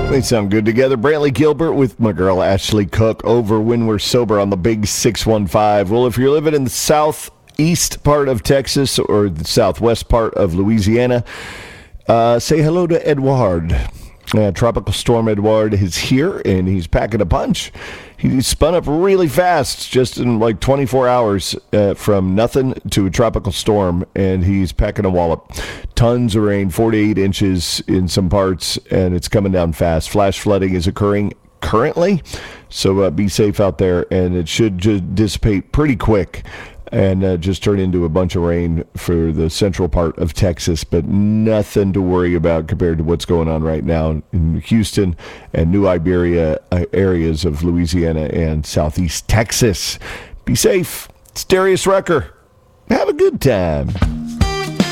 They sound good together. Brantley Gilbert with my girl Ashley Cook over When We're Sober on the Big 615. Well, if you're living in the southeast part of Texas or the southwest part of Louisiana, say hello to Edouard. Tropical Storm Edouard is here, and he's packing a punch. He spun up really fast, just in like 24 hours, from nothing to a tropical storm, and he's packing a wallop. Tons of rain, 48 inches in some parts, and it's coming down fast. Flash flooding is occurring currently, so be safe out there, and it should just dissipate pretty quick and just turn into a bunch of rain for the central part of Texas, but nothing to worry about compared to what's going on right now in Houston and New Iberia areas of Louisiana and southeast Texas. Be safe. It's Darius Rucker. Have a good time.